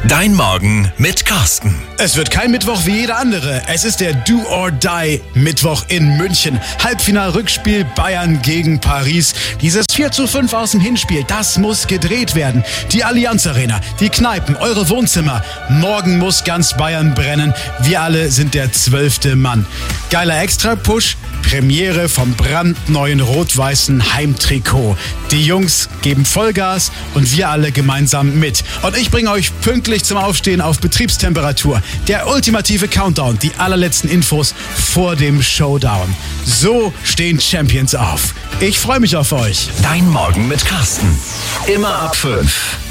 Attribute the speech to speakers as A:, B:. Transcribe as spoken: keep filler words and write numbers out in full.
A: Dein Morgen mit Carsten.
B: Es wird kein Mittwoch wie jeder andere. Es ist der Do or Die Mittwoch in München. Halbfinal-Rückspiel Bayern gegen Paris. Dieses vier zu fünf aus dem Hinspiel, das muss gedreht werden. Die Allianz Arena, die Kneipen, eure Wohnzimmer. Morgen muss ganz Bayern brennen. Wir alle sind der zwölfte Mann. Geiler Extra-Push, Premiere vom brandneuen rot-weißen Heimtrikot. Die Jungs geben Vollgas und wir alle gemeinsam mit. Und ich bringe euch pünktlich zum Aufstehen auf Betriebstemperatur. Der ultimative Countdown, die allerletzten Infos vor dem Showdown. So stehen Champions auf. Ich freue mich auf euch.
A: Dein Morgen mit Carsten. Immer ab fünf.